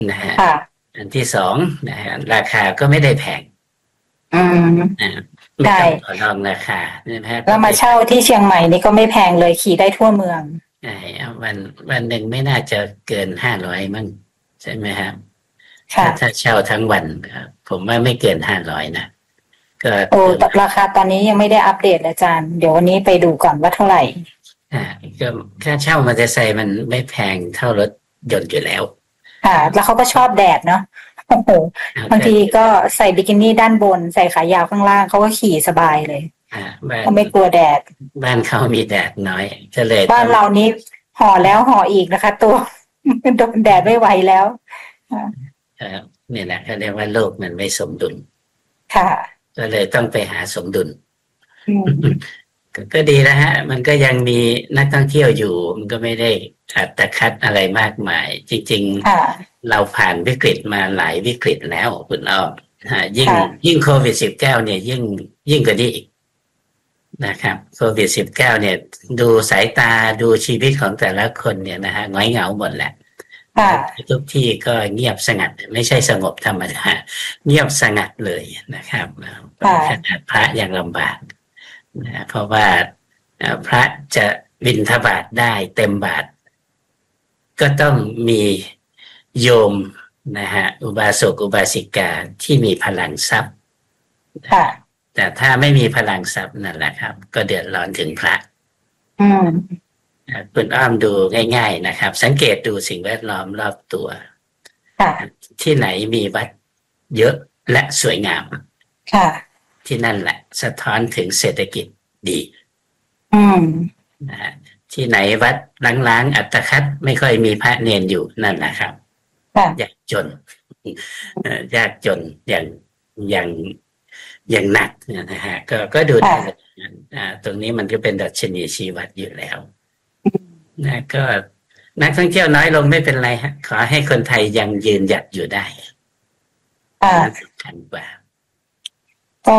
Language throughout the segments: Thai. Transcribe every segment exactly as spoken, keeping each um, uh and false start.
นะฮะค่ะอันที่สองนะฮะราคาก็ไม่ได้แพงอืมนะไม่ใช่ต้องต่อรองราคานะฮะก็แล้วไปมาเช่าที่เชียงใหม่นี่ก็ไม่แพงเลยขี่ได้ทั่วเมืองไอ้วันวันหนึ่งไม่น่าจะเกินห้าร้อยมั้งใช่ไหมครับถ้าถ้าค่ะเช่าทั้งวันครับผมว่าไม่เกินห้าร้อยนะก็โอ้เติมแต่ราคาตอนนี้ยังไม่ได้อัปเดตเลยอาจารย์เดี๋ยววันนี้ไปดูก่อนว่าเท่าไหร่อ่าก็ค่าเช่ามอเตอร์ไซค์มันไม่แพงเท่ารถยนต์อยู่แล้วค่ะแล้วเขาก็ชอบแดดเนาะโอ้โหเอาบางทีก็ก็ใส่บิกินี่ด้านบนใส่ขายาวข้างล่างเขาก็ขี่สบายเลยอ่าบ้านก็ไม่กลัวแดดบ้านเขามีแดดน้อยก็เลยบ้าต้องนเรานี้ห่อแล้วห่ออีกนะคะตัวโดนแดดไม่ไหวแล้วเอ่อเนี่ยแหละเขาเรียกว่าโลกมันไม่สมดุลค่ะก็เลยต้องไปหาสมดุลอืมก็ก็ดีนะฮะมันก็ยังมีนักท่องเที่ยวอยู่มันก็ไม่ได้อัตคัดอะไรมากมายจริงค่ะๆเราผ่านวิกฤตมาหลายวิกฤตแล้วคุณอ้อมฮะยิ่งค่ะยิ่งโควิดสิบเก้าเนี่ยยิ่งยิ่งกว่านี้อีกนะครับโควิดสิบเก้าเนี่ยดูสายตาดูชีวิตของแต่ละคนเนี่ยนะฮะง้อยเหงาหมดแหละค่ะทุกที่ก็เงียบสงัดไม่ใช่สงบธรรมดาเงียบสงัดเลยนะครับขค่ะนาดพระยังลำบากนะเพราะว่าพระจะบิณฑบาตได้เต็มบาทก็ต้องมีโยมนะฮะอุบาสกอุบาสิกาที่มีพลังทรัพย์ค่ะแต่ถ้าไม่มีพลังทรัพย์นั่นแหละครับก็เดือดร้อนถึงพระอืมคุณอ้อมดูง่ายๆนะครับสังเกตดูสิ่งแวดล้อมรอบตัวค่ะที่ไหนมีวัดเยอะและสวยงามค่ะที่นั่นแหละสะท้อนถึงเศรษฐกิจดีอืมนะฮะที่ไหนวัดล้างๆอัตคัดไม่ค่อยมีพระเนนอยู่นั่นนะครับค่ะยากจนยากจนอย่างอย่างอย่างหนักนะฮะก็ก็ดูได้ค่ะอ่าตรงนี้มันก็เป็นดัชนีชี้วัดอยู่แล้วนะก็นักท่องเที่ยวน้อยลงไม่เป็นไรฮะขอให้คนไทยยังยืนหยัดอยู่ได้นั่นค่ะสำคัญกว่าก็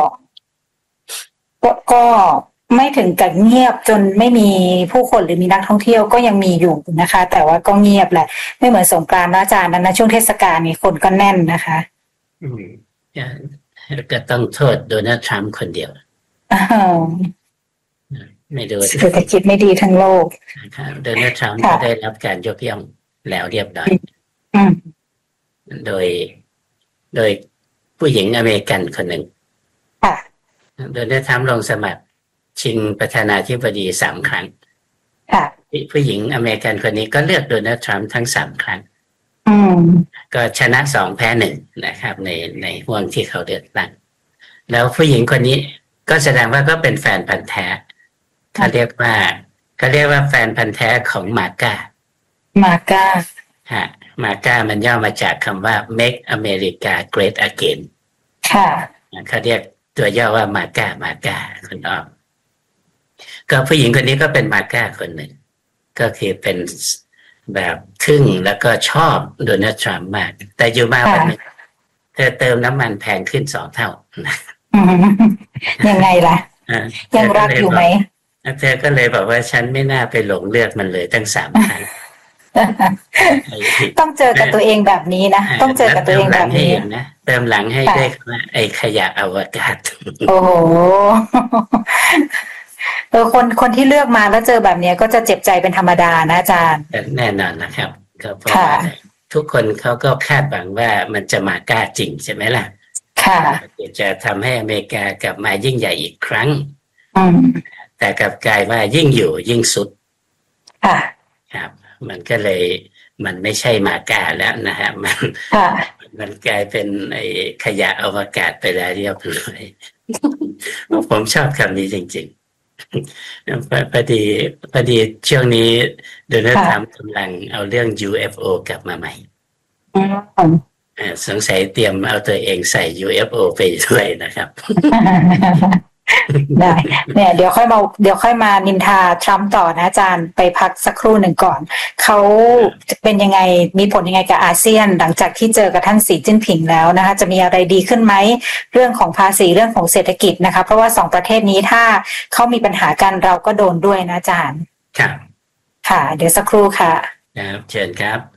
ก็ก็ไม่ถึงกับเงียบจนไม่มีผู้คนหรือมีนักท่องเที่ยวก็ยังมีอยู่นะคะแต่ว่าก็เงียบแหละไม่เหมือนสงกรานต์นะอาจารย์นั้นนะช่วงเทศกาลนี่คนก็แน่นนะคะอืมก็ต้องโทษโดนัลด์ทรัมป์คนเดียวอ้าวไม่ดูเศรษฐกิจไม่ดีทั้งโลกนะครับโดนัลด์ทรัมป์ก็ค่ะได้รับการยกย่องแล้วเรียบร้อยอืมโดยโดยผู้หญิงอเมริกันคนหนึ่งค่ะโดนัลด์ทรัมป์ลงสมัครชิงประธานาธิบดีสามครั้งค่ะผู้หญิงอเมริกันคนนี้ก็เลือกโดนัลด์ทรัมป์ทั้งสามครั้งอืมก็ชนะสองแพ้หนึ่งนะครับในในห่วงที่เขาเลือกตั้งแล้วผู้หญิงคนนี้ก็แสดงว่าก็เป็นแฟนพันธุ์แท้เขาเรียกว่าเขาเรียกว่าแฟนพันธุ์แท้ของมาก้ามาก้าฮะมาก้ามันย่อมาจากคำว่า make America great again ค่ะเขาเรียกตัวย่อว่ามาก้ามาก้าคุณอ้อมก็ผู้หญิงคนนี้ก็เป็นมาก้าคนหนึ่งก็คือเป็นแบบทึ่งแล้วก็ชอบโดนัลด์ทรัมป์มากแต่อยู่มาวันนี้เธอเติมน้ำมันแพงขึ้นสองเท่ายังไงล่ะยังรักอยู่ไหมเธอก็เลยบอกว่าฉันไม่น่าไปหลงเลือกมันเลยตั้งสามครั้งต้องเจอกับตัวเองแบบนี้นะต้องเจอกับตัวเองแบบนี้นะเติมหลังให้ด้วยว่าไอ้ขยะอวกาศโอ้โหเออคนคนที่เลือกมาแล้วเจอแบบนี้ก็จะเจ็บใจเป็นธรรมดานะอาจารย์แน่นอนนะครับก็เพราะว่าทุกคนเขาก็คาดหวังว่ามันจะมากล้าจริงใช่ไหมล่ะค่ะจะทำให้อเมริกากลับมายิ่งใหญ่อีกครั้งอืมแต่กลับกลายว่ายิ่งอยู่ยิ่งสุดค่ะครับมันก็เลยมันไม่ใช่มากล้าแล้วนะฮะมันมันกลายเป็นไอ้ขยะอวกาศไปแล้วเรียบร้อยผมชอบคำนี้จริงๆพอดีพอดีช่วงนี้โดนัลด์ทรัมป์กำลังเอาเรื่อง ยู เอฟ โอ กลับมาใหม่สงสัยเตรียมเอาตัวเองใส่ ยู เอฟ โอ ไปด้วยนะครับได้เนี่ยเดี๋ยวค่อยมาเดี๋ยวค่อยมานินทาทรัมป์ต่อนะอาจารย์ไปพักสักครู่หนึ่งก่อนเขาจะเป็นยังไงมีผลยังไงกับอาเซียนหลังจากที่เจอกับท่านสีจิ้นผิงแล้วนะคะจะมีอะไรดีขึ้นไหมเรื่องของภาษีเรื่องของเศรษฐกิจนะคะเพราะว่าสองประเทศนี้ถ้าเขามีปัญหากันเราก็โดนด้วยนะอาจารย์ครับค่ะเดี๋ยวสักครู่ค่ะครับเชิญครับ